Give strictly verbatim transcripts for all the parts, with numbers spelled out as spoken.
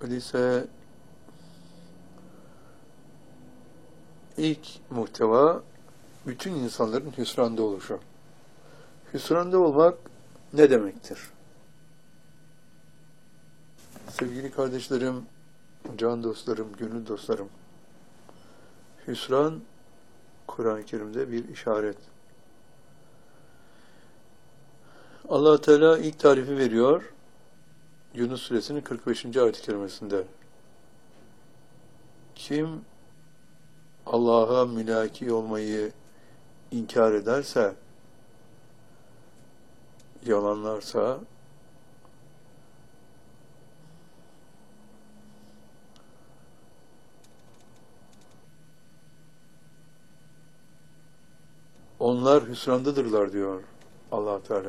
Öyleyse ilk muhteva bütün insanların hüsranda oluşu. Hüsranda olmak ne demektir? Sevgili kardeşlerim, can dostlarım, gönül dostlarım, hüsran Kur'an-ı Kerim'de bir işaret. Allah Teala ilk tarifi veriyor Yunus Suresinin kırk beşinci ayet-i kerimesinde. Kim Allah'a mülaki olmayı inkar ederse, yalanlarsa, onlar hüsrandadırlar diyor Allah Teala.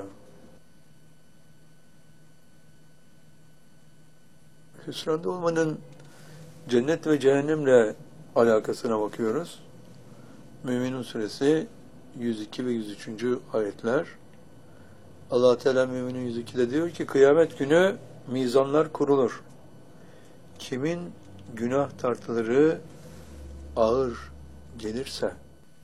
Hüsranda olmanın cennet ve cehennemle alakasına bakıyoruz. Müminun Suresi yüz iki ve yüz üçüncü ayetler. Allah Teala Müminun yüz ikide diyor ki kıyamet günü mizanlar kurulur. Kimin günah tartıları ağır gelirse,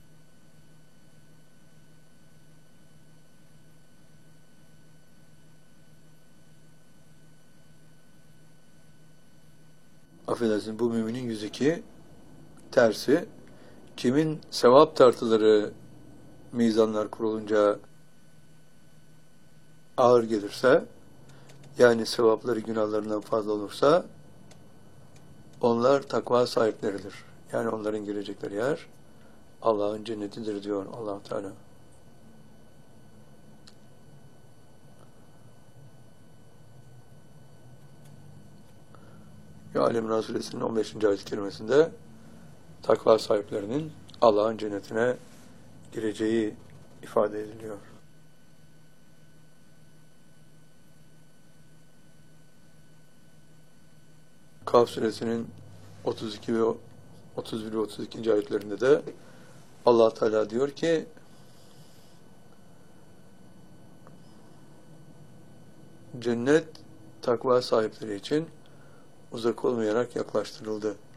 affedersin, bu Müminin yüz iki tersi, kimin sevap tartıları mizanlar kurulunca ağır gelirse, yani sevapları günahlarından fazla olursa, onlar takva sahipleridir. Yani onların girecekleri yer Allah'ın cennetidir diyor Allah Teala. Ya Ali-İmran Suresinin on beşinci ayet-i kerimesinde takva sahiplerinin Allah'ın cennetine gireceği ifade ediliyor. Kaf Suresinin otuz iki ve otuz bir ve otuz ikinci ayetlerinde de Allah Teala diyor ki cennet takva sahipleri için uzak olmayarak yaklaştırıldı.